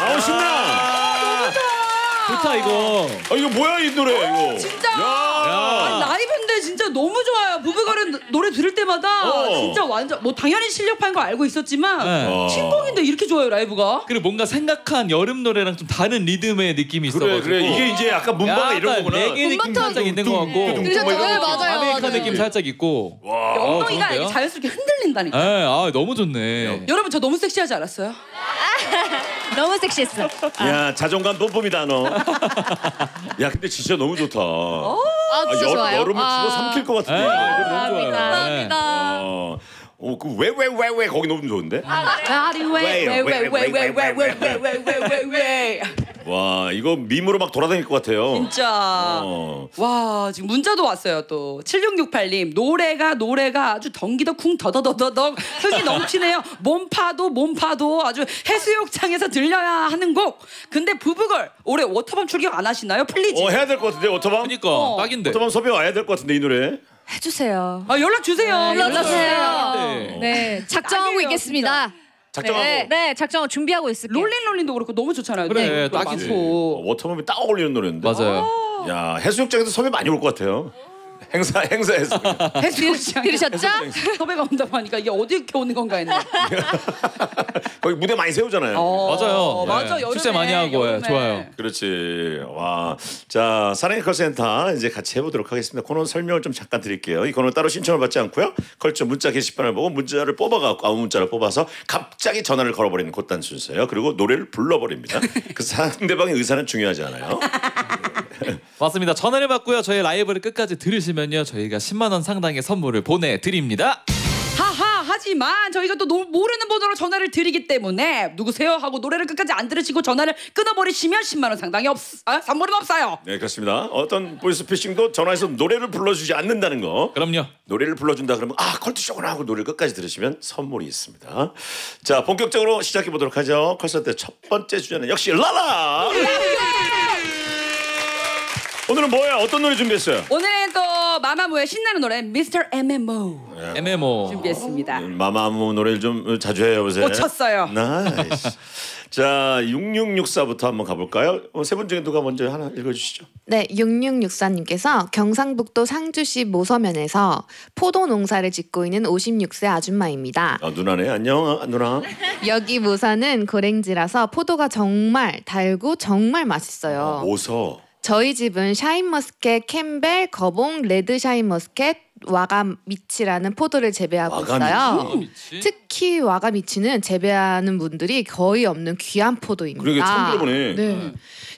아우 신나. 좋다 이거. 아 이거 뭐야 이 노래 이거. 진짜. 야. 아니, 라이브인데 진짜 너무 좋아요. 부부걸은 노래 들을 때마다 진짜 완전 뭐 당연히 실력파인 거 알고 있었지만 네. 신곡인데 이렇게 좋아요 라이브가. 그리고 뭔가 생각한 여름 노래랑 좀 다른 리듬의 느낌이 있어가지고. 그래 이게 이제 약간 문바가 이런 거구나. 레게 느낌 살짝 있는 것 같고. 맞아요. 아메리카 느낌 살짝 있고. 와. 엉덩이가 이렇게 자연스럽게 흔들린다니까. 네, 아 너무 좋네. 여러분 저 너무 섹시하지 않았어요? 너무 섹시했어. 야 자존감 뿜뿜이다 너. 야 근데 진짜 너무 좋다. 진짜 좋아요. 여름을 집어삼킬 것 같은데. 이거 너무 좋아요. 감사합니다. 왜 거기 너무 좋은데? 아리 왜 와 이거 밈으로 막 돌아다닐 것 같아요. 진짜. 와 지금 문자도 왔어요 또 7668님 노래가 아주 덩기더 쿵 더더더더덕 흥이 넘치네요. 몸파도 아주 해수욕장에서 들려야 하는 곡. 근데 부부걸 올해 워터밤 출격 안 하시나요? 플리즈. 해야 될 것 같은데 워터밤. 그러니까 딱인데. 워터밤 섭외 와야 될 것 같은데 이 노래. 해주세요. 연락 주세요. 연락 주세요. 네. 네, 작정하고 딱이에요, 있겠습니다. 작정하고. 네, 작정하고 준비하고 있을게요. 롤린도 그렇고 너무 좋잖아요. 그래, 네, 딱이지. 많고. 워터밤이 딱 어울리는 노래인데. 맞아요. 야 해수욕장에서 섭외 많이 올 것 같아요. 행사에서. 해수욕장 들으셨죠? 섭외가 온다고 하니까 이게 어디 이렇게 오는 건가 했네. 거기 무대 많이 세우잖아요. 맞아요. 맞아. 네. 여름에, 출세 많이 하고 여름에. 좋아요. 그렇지. 와. 자, 사랑의 컬센터 이제 같이 해보도록 하겠습니다. 코너 설명을 좀 잠깐 드릴게요. 이 코너 따로 신청을 받지 않고요. 컬처 문자 게시판을 보고 문자를 뽑아갖고 아무 문자를 뽑아서 갑자기 전화를 걸어버리는 곧단 순서예요. 그리고 노래를 불러버립니다. 그 상대방의 의사는 중요하지 않아요. 맞습니다. 전화를 받고요. 저희 라이브를 끝까지 들으시면요. 저희가 10만 원 상당의 선물을 보내드립니다. 하지만 저희가 또 모르는 번호로 전화를 드리기 때문에 누구세요? 하고 노래를 끝까지 안 들으시고 전화를 끊어버리시면 10만 원 상당의 선물은 없어요. 네, 그렇습니다. 어떤 보이스피싱도 전화해서 노래를 불러주지 않는다는 거. 그럼요. 노래를 불러준다 그러면 컬투쇼구나 하고 노래를 끝까지 들으시면 선물이 있습니다. 자, 본격적으로 시작해 보도록 하죠. 컬센터 첫 번째 주제는 역시 라라. 오늘은 뭐야? 어떤 노래 준비했어요? 오늘은 또 마마무의 신나는 노래 Mr. MMO MMO. 준비했습니다. 마마무 노래를 좀 자주 해요, 요새. 꽂혔어요. 나이스. 자, 6664부터 한번 가볼까요? 세 분 중에 누가 먼저 하나 읽어주시죠. 네, 6664님께서 경상북도 상주시 모서면에서 포도 농사를 짓고 있는 56세 아줌마입니다. 누나네. 안녕, 누나. 여기 모서는 고랭지라서 포도가 정말 달고 정말 맛있어요. 모서. 저희 집은 샤인머스켓, 캠벨, 거봉, 레드 샤인머스켓, 와가미치라는 포도를 재배하고 있어요. 특히 와가미치는 재배하는 분들이 거의 없는 귀한 포도입니다. 그러게 처음 들어보네. 네.